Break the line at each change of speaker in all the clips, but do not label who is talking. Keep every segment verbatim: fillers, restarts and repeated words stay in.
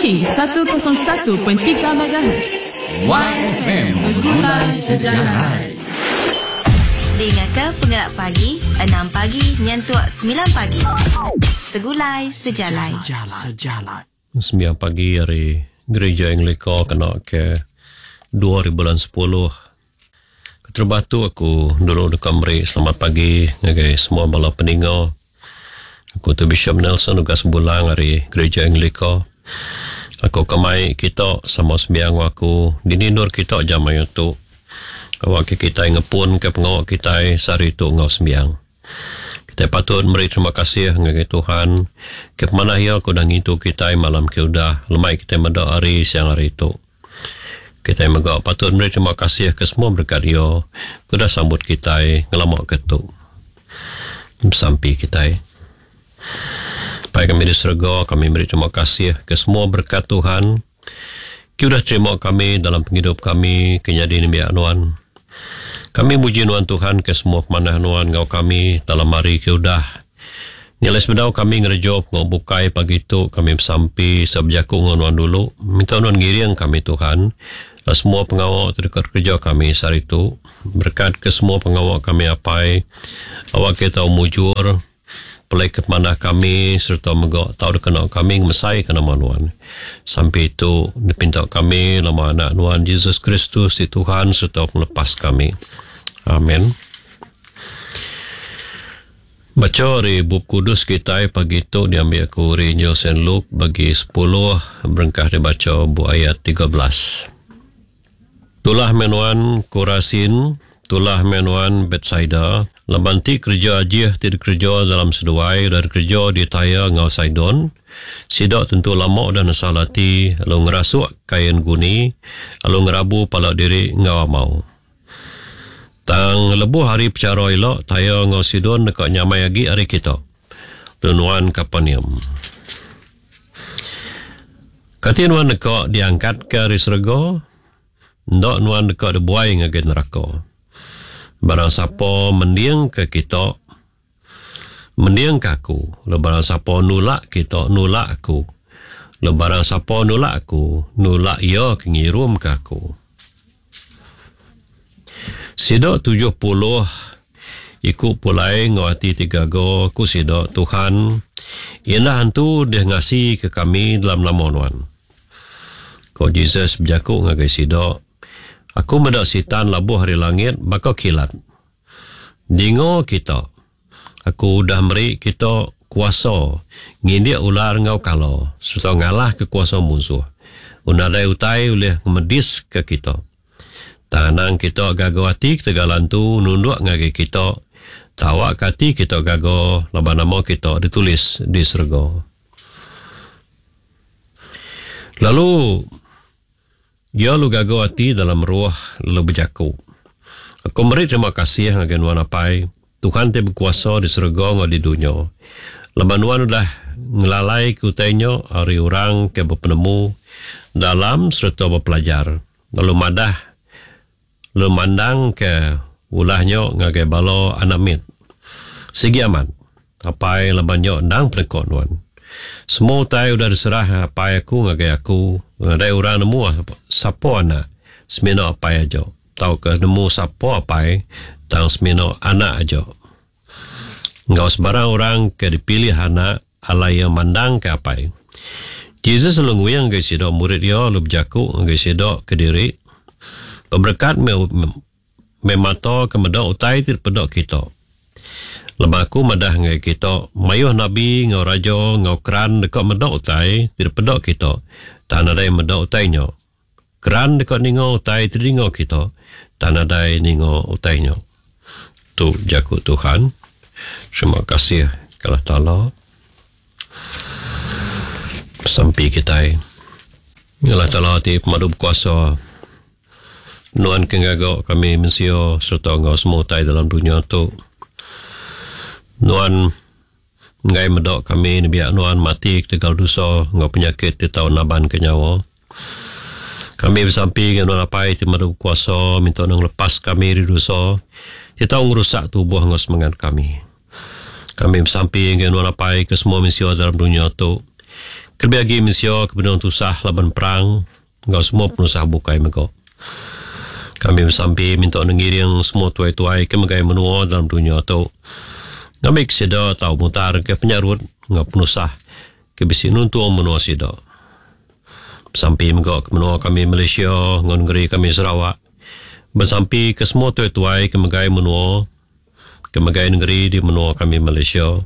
frekuensi seratus satu perpuluhan tiga megahertz.
Y F M Bergulai Sejalan.
Dengarkan Penggerak Pagi enam pagi nyantuk sembilan pagi. Segulai Sejalan.
Sejalan.
sembilan pagi hari Gereja Anglika kena ke dua ribu sepuluh. Keterbatu aku dulu dekat Meri. Selamat pagi ngagai semua bala pendengar. Aku tu Bishop Nelson juga sebulan hari Gereja Anglika. Aku kemai kita sama sembiang aku dinindur kita jamai itu. Awak kita ngepun ke pengawak kita sari itu ngau sembiang. Kita patut beri terima kasih ngagai Tuhan. Ke mana ia aku dah ngitu kita malam ke udah lemai kita mendak hari siang hari itu. Kita megak patut beri terima kasih ke semua berkat dia. Ku dah sambut kita ngelamak ketuk. Sampai kita. Baik kami di surga, kami beri terima kasih ke semua berkat Tuhan. Ki udah terima kami dalam penghidup kami kenyadian biak nuan. Kami muji nuan Tuhan ke semua pemanah nuan ngau kami dalam hari ke udah. Nilai sebedau kami ngerejop ngau bukai pagi tu kami sampai sebjaku ngau nuan dulu. Minta nuan ngiriang kami Tuhan. Dan semua pengawal terdekat kerja kami saat itu. Berkat ke semua pengawal kami apai. Awak kita mujur. Pelai ke mana kami serta megak tahu kena kami mesai kena manuan. Sampai itu dipinta kami lama anak Tuhan Yesus Kristus di Tuhan serta melepas kami. Amin. Baca dari bab kudus kita pagi itu diambil aku dari Injil Saint Luke bagi sepuluh berengkah dibaca bu ayat tiga belas. Tulah menuan Korasin, tulah menuan Bethsaida. Labanti kerja ajih tidak kerja dalam seduai dan kerja di Taya ngau Sidon. Sidak tentu lama dan salati, lalu ngerasuk kain guni, lalu ngerabu pala diri ngau mau. Tang lebuh hari pecara elok, Taya ngau Sidon dekat nyamai lagi hari kita. Nuan Kapanium. Kati nuan dekat diangkat ke hari serga, ndak nuan dekat dibuai ngagai neraka. Barang siapa mendiang ke kita, mendiang ke aku. Barang siapa nulak kita, nulak aku. Barang siapa nulak aku, nulak ia kengirum ke aku. Sidak tujuh puluh, ikut pulai ngawati tiga go, ku sidak Tuhan. Ialah hantu dia ngasih ke kami dalam nama Tuhan. Kau Jesus berjaku ngagai sidak. Aku mendak sitan labuh hari langit, bakal kilat. Dingo kita. Aku dah beri kita kuasa. Ngindik ular ngau kala. Serta ngalah ke kuasa musuh. Unadai utai oleh medis ke kita. Tanang kita gagal hati ketegalan tu nunduk ngagi kita. Tawak hati kita gagal. Laban nama kita ditulis di serga. Lalu ia lu gagal hati dalam ruah lu berjaku. Aku beri terima kasih ngagen wan apai. Tuhan te berkuasa di surga ngau di dunia. Leban wan udah ngelalai kutainya hari orang ke berpenemu dalam serta berpelajar. Lalu madah lu mandang ke ulahnya ngagai balo anak mit. Segi aman. Apai lebannya ndang penekot wan. Semua utai udah diserah apa aku ngagai aku. Ada orang nemu siapa anak semina apa aja. Tahu ke nemu siapa apa tang semina anak aja. Engkau sebarang orang ke dipilih anak alai yang mandang ke apa. Jesus selalu nguyang ke sidok murid dia lu berjaku ke sidok ke diri. Berberkat me, me mata ke medak utai terpedok kita. Lepas aku madah ngai kita, mayuh Nabi ngau raja ngau keran dekat medak utai, tidak pedok kita. Tak ada yang medak utainya. Keran dekat ningo utai terdingo kita, tak ada yang ningo utainya. Tu jaku Tuhan. Terima kasih kepada Ta'ala. Sampai kita. Allah Ta'ala hati pemadu berkuasa. Nuan kengagak kami mensio serta ngau semua utai dalam dunia tu. Nuan ngai medok kami ni biak nuan mati ketegal dosa ngau penyakit di tahun naban ke nyawa. Kami bersampi dengan nuan apai ti madu kuasa minta nang lepas kami dari dosa. Ti tahu ngerusak tubuh ngau semangat kami. Kami bersampi dengan nuan apai ke semua misi dalam dunia tu. Kelebih lagi Malaysia kebenaran tusah laban perang, ngau semua penusah bukai mego. Kami bersampai minta nengiring semua tuai-tuai ke megai menua dalam dunia tu. Ngamik sida tau mutar ke penyarut ngau penusah ke bisi nuntuang menua sida. Bersampai mego ke menua kami Malaysia, ngau negeri kami Sarawak. Bersampai ke semua tuai-tuai ke megai menua, ke megai negeri di menua kami Malaysia.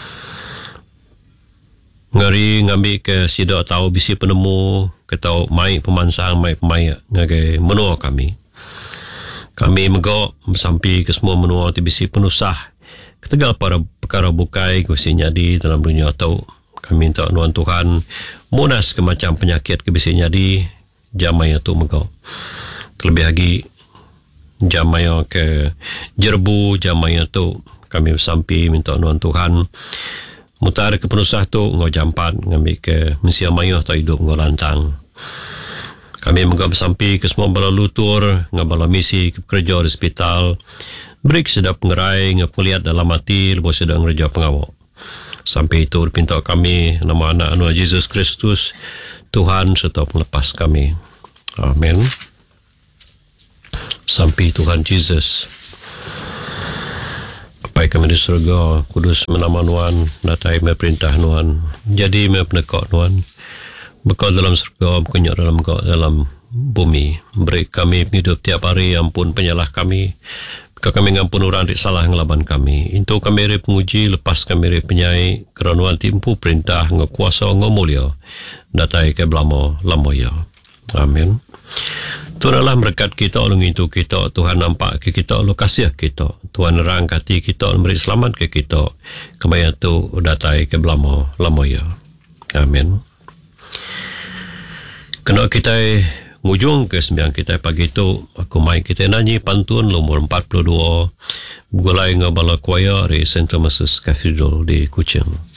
Ngari ngambil ke sida tahu bisi penemu ke tahu mai pemansang mai pemaya ngagai menua kami. Kami megok sampai ke semua menua ti bisi penusah. Ketegal para perkara bukai ke bisi nyadi dalam dunia tahu. Kami minta nuan Tuhan munas ke macam penyakit ke bisi nyadi jamaya tu megok. Terlebih lagi jamaya ke jerbu jamaya tu kami sampai minta nuan Tuhan mutar ke penusah tu ngau jampat ngambil ke Malaysia mayuh atau hidup ngau lantang. Kami menggap sampai ke semua bala lutur ngau bala misi ke kerja di hospital. Beri sedap ngerai ngau melihat dalam hati lepas sedang kerja pengawak. Sampai itu pinta kami nama anak anu Yesus Kristus Tuhan serta melepas kami. Amin. Sampai Tuhan Yesus. Pai kami di surga, kudus menama Nuan, datai me perintah Nuan, jadi me penekak Nuan, bekal dalam surga, berkunyak dalam dalam bumi, beri kami hidup tiap hari, ampun penyalah kami, jika kami ngampun orang di salah ngelaban kami, itu kami rep penguji, lepas kami rep penyai, kerana Nuan timpu perintah, ngekuasa, ngomulia, datai ke belamo, lamoya. Amin. Tuhan Allah berkat kita, olong itu kita, Tuhan nampak ke kita, olong kasih kita, Tuhan rangkati kita, memberi selamat ke kita, kemaya tu datai ke belamo, lamoya. Amin. Kena kita ngujung ke sembiang kita pagi itu, aku mai kita nyanyi pantun nomor empat puluh dua, gulai ngabala kuaya di Saint Thomas Cathedral di Kuching.